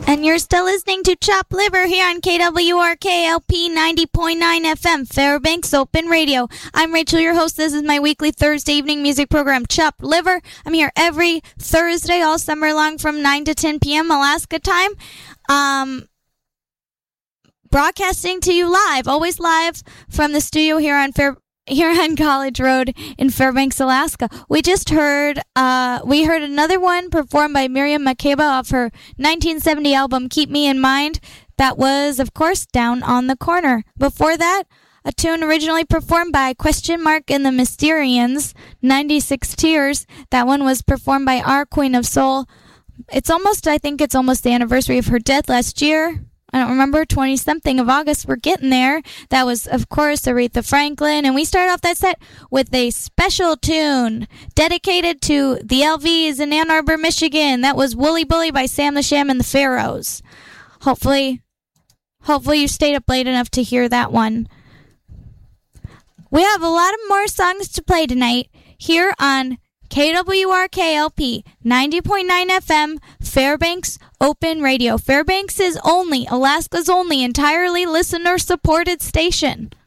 And you're still listening to Chopped Liver here on KWRK-LP 90.9 FM, Fairbanks Open Radio. I'm Rachel, your host. This is my weekly Thursday evening music program, Chopped Liver. I'm here every Thursday all summer long from 9 to 10 p.m. Alaska time. Broadcasting to you live, always live from the studio here on College Road in Fairbanks, Alaska. We just heard another one performed by Miriam Makeba off her 1970 album Keep Me in Mind. That was, of course, Down on the Corner. Before that, a tune originally performed by Question Mark and the Mysterians, 96 Tears. That one was performed by our Queen of Soul. I think it's almost the anniversary of her death last year. I don't remember, 20-something of August. We're getting there. That was, of course, Aretha Franklin. And we started off that set with a special tune dedicated to the LVs in Ann Arbor, Michigan. That was Woolly Bully by Sam the Sham and the Pharaohs. Hopefully you stayed up late enough to hear that one. We have a lot of more songs to play tonight here on KWRK-LP 90.9 FM, Fairbanks Open Radio. Fairbanks is Alaska's only entirely listener-supported station.